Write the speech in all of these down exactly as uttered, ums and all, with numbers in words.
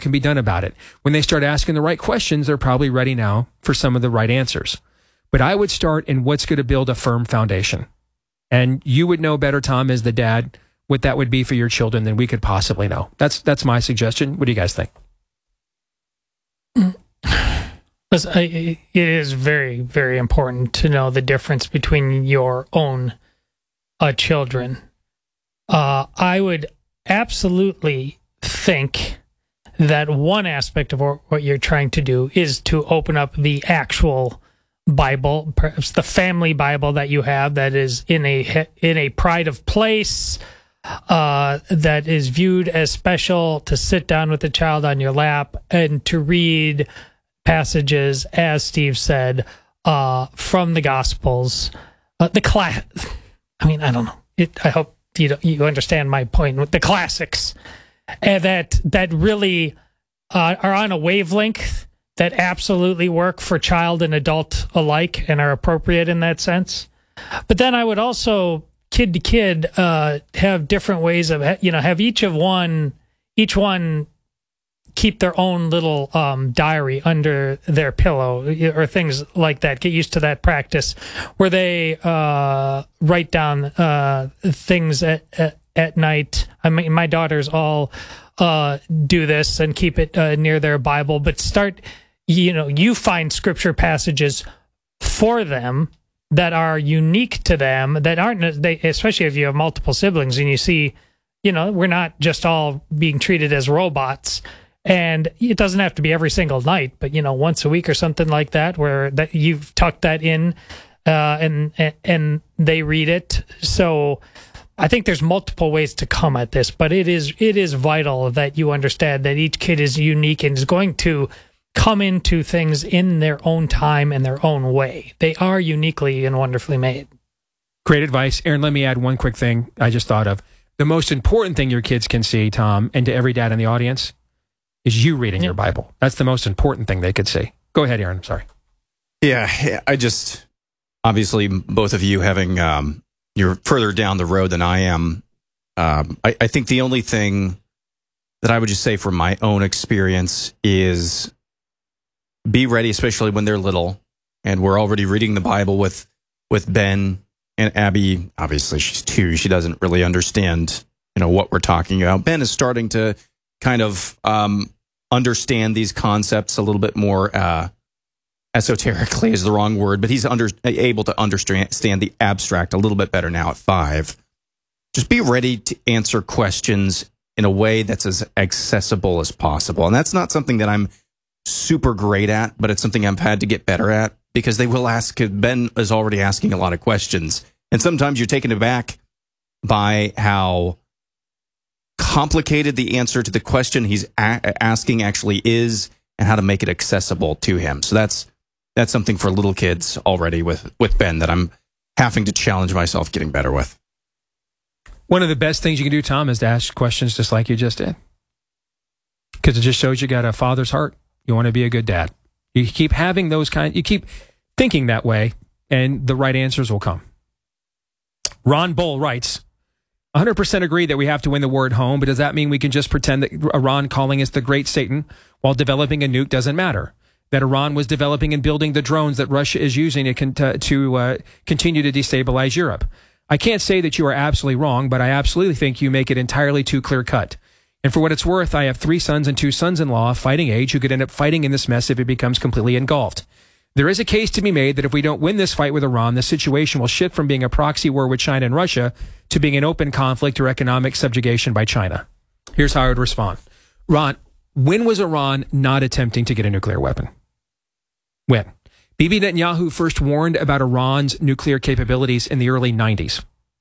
can be done about it. When they start asking the right questions, they're probably ready now for some of the right answers. But I would start in what's going to build a firm foundation. And you would know better, Tom, as the dad, what that would be for your children than we could possibly know. That's that's my suggestion. What do you guys think? It is very, very important to know the difference between your own uh, children. Uh, I would absolutely think that one aspect of what you're trying to do is to open up the actual Bible, perhaps the family Bible that you have that is in a in a pride of place, uh, that is viewed as special, to sit down with the child on your lap and to read passages, as Steve said, uh, from the Gospels. Uh, the class, I mean, I don't know. It, I hope you you understand my point with the classics, and that that really uh, are on a wavelength that absolutely work for child and adult alike and are appropriate in that sense. But then I would also, kid to kid, uh, have different ways of, you know, have each of one, each one keep their own little um, diary under their pillow or things like that. Get used to that practice where they uh, write down uh, things at, at, at night. I mean, my daughters all uh, do this and keep it uh, near their Bible, but start, you know, you find scripture passages for them that are unique to them, that aren't, they, especially if you have multiple siblings and you see, you know, we're not just all being treated as robots. And it doesn't have to be every single night, but, you know, once a week or something like that, where that you've tucked that in uh, and, and and they read it. So I think there's multiple ways to come at this, but it is it is vital that you understand that each kid is unique and is going to come into things in their own time and their own way. They are uniquely and wonderfully made. Great advice. Aaron, let me add one quick thing I just thought of. The most important thing your kids can see, Tom, and to every dad in the audience, is you reading your Bible. That's the most important thing they could see. Go ahead, Aaron. I'm sorry. Yeah, I just, obviously, both of you having, um, you're further down the road than I am. Um, I, I think the only thing that I would just say from my own experience is be ready, especially when they're little. And we're already reading the Bible with, with Ben and Abby. Obviously, she's two. She doesn't really understand, you know, what we're talking about. Ben is starting to kind of um, understand these concepts a little bit more uh, esoterically is the wrong word, but he's under, able to understand the abstract a little bit better now at five. Just be ready to answer questions in a way that's as accessible as possible. And that's not something that I'm super great at, but it's something I've had to get better at, because they will ask, Ben is already asking a lot of questions. And sometimes you're taken aback by how complicated the answer to the question he's a- asking actually is, and how to make it accessible to him. So that's that's something for little kids already with, with Ben that I'm having to challenge myself getting better with. One of the best things you can do, Tom, is to ask questions just like you just did. Because it just shows you got a father's heart. You want to be a good dad. You keep having those kind, you keep thinking that way, and the right answers will come. Ron Bull writes, one hundred percent agree that we have to win the war at home, but does that mean we can just pretend that Iran calling us the great Satan while developing a nuke doesn't matter? That Iran was developing and building the drones that Russia is using to, con- to uh, continue to destabilize Europe? I can't say that you are absolutely wrong, but I absolutely think you make it entirely too clear-cut. And for what it's worth, I have three sons and two sons-in-law of fighting age who could end up fighting in this mess if it becomes completely engulfed. There is a case to be made that if we don't win this fight with Iran, the situation will shift from being a proxy war with China and Russia to being an open conflict or economic subjugation by China. Here's how I would respond. Ron, when was Iran not attempting to get a nuclear weapon? When? Bibi Netanyahu first warned about Iran's nuclear capabilities in the early nineties.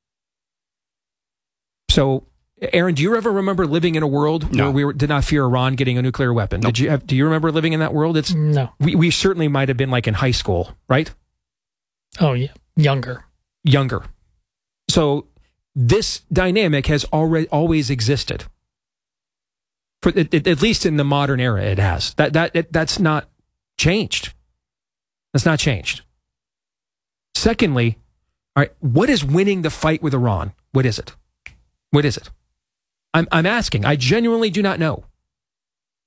So, Aaron, do you ever remember living in a world no. where we were, did not fear Iran getting a nuclear weapon? Nope. Did you have, do you remember living in that world? It's no. We, we certainly might have been like in high school, right? Oh, yeah. Younger. Younger. So this dynamic has already always existed. For it, it, at least in the modern era, it has. That that it, that's not changed. That's not changed. Secondly, all right, what is winning the fight with Iran? What is it? What is it? I'm I'm asking. I genuinely do not know.